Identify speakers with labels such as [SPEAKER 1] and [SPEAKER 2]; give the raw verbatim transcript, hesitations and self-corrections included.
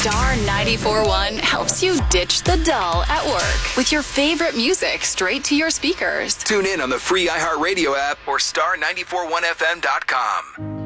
[SPEAKER 1] Star ninety-four point one helps you ditch the dull at work with your favorite music straight to your speakers.
[SPEAKER 2] Tune in on the free iHeartRadio app or star nine four one f m dot com.